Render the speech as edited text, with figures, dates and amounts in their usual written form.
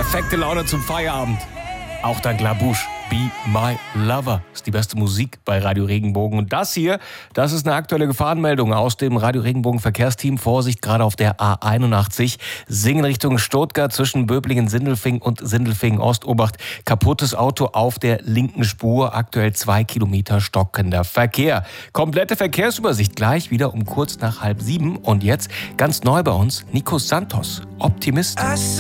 perfekte Laune zum Feierabend. Auch dank La Bouche. Be My Lover ist die beste Musik bei Radio Regenbogen. Und das hier, das ist eine aktuelle Gefahrenmeldung aus dem Radio Regenbogen Verkehrsteam. Vorsicht, gerade auf der A81. Singen Richtung Stuttgart zwischen Böblingen-Sindelfingen und Sindelfingen-Ost. Obacht, kaputtes Auto auf der linken Spur. Aktuell 2 Kilometer stockender Verkehr. Komplette Verkehrsübersicht gleich wieder um kurz nach 6:30. Und jetzt ganz neu bei uns, Nico Santos, Optimist.